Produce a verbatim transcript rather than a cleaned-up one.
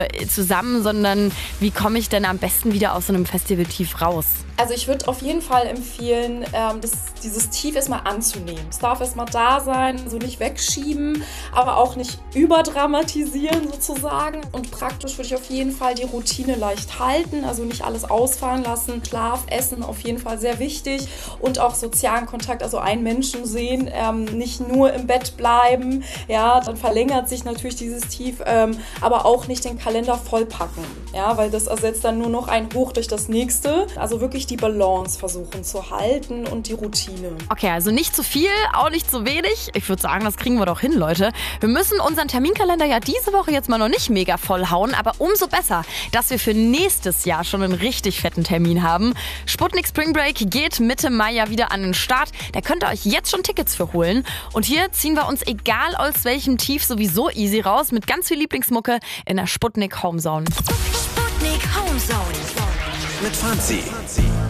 zusammen, sondern wie komme ich denn am besten wieder aus so einem Festival-Tief raus? Also ich würde auf jeden Fall empfehlen, ähm, das, dieses Tief erstmal anzunehmen. Es darf erstmal da sein, so nicht wegschieben, aber auch nicht überdramatisieren sozusagen. Und praktisch würde ich auf jeden Fall die Routine leicht halten, also nicht alles ausfahren lassen. Schlaf, Essen auf jeden Fall sehr wichtig und auch sozialen Kontakt, also einen Menschen sehen, ähm, nicht nur im Bett bleiben. Ja, dann verlängert sich natürlich dieses Tief, ähm, aber auch nicht den Kalender vollpacken, ja, weil das ersetzt dann nur noch ein Hoch durch das nächste. Also wirklich die Balance versuchen zu halten und die Routine. Okay, also nicht zu viel, auch nicht zu wenig. Ich würde sagen, das kriegen wir doch hin, Leute. Wir müssen unseren Terminkalender ja diese Woche jetzt mal noch nicht mega vollhauen, aber umso besser, dass wir für nächstes Jahr schon einen richtig fetten Termin haben. Sputnik Spring Break geht Mitte Mai ja wieder an den Start. Da könnt ihr euch jetzt schon Tickets für holen. Und hier ziehen wir uns, egal aus welchem Tief, sowieso easy raus mit ganz viel Lieblingsmucke in der Sputnik Homezone. Sputnik Homezone mit Franzi.